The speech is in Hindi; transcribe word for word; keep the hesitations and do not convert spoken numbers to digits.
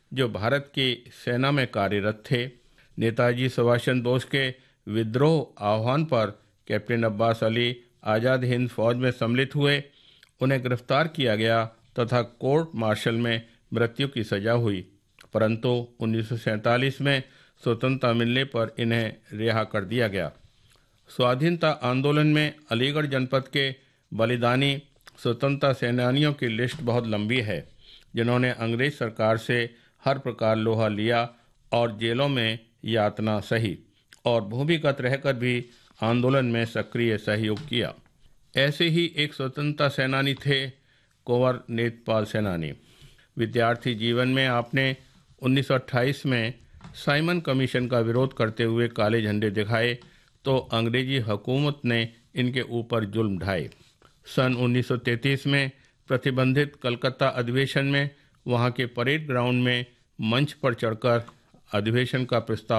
जो भारत की सेना में कार्यरत थे। नेताजी सुभाष चंद्र बोस के विद्रोह आह्वान पर कैप्टन अब्बास अली आज़ाद हिंद फौज में सम्मिलित हुए। उन्हें गिरफ्तार किया गया तथा कोर्ट मार्शल में मृत्यु की सजा हुई, परंतु उन्नीस सौ सैंतालीस में स्वतंत्रता मिलने पर इन्हें रिहा कर दिया गया। स्वाधीनता आंदोलन में अलीगढ़ जनपद के बलिदानी स्वतंत्रता सेनानियों की लिस्ट बहुत लंबी है, जिन्होंने अंग्रेज सरकार से हर प्रकार लोहा लिया और जेलों में यातना सही और भूमिगत रहकर भी आंदोलन में सक्रिय सहयोग किया। ऐसे ही एक स्वतंत्रता सेनानी थे कुंवर नेत्रपाल सेनानी। विद्यार्थी जीवन में आपने उन्नीस सौ अट्ठाईस में साइमन कमीशन का विरोध करते हुए काले झंडे दिखाए तो अंग्रेजी हुकूमत ने इनके ऊपर जुल्म ढाए। सन उन्नीस सौ तैंतीस में प्रतिबंधित कलकत्ता अधिवेशन में वहां के परेड ग्राउंड में मंच पर चढ़कर अधिवेशन का प्रस्ताव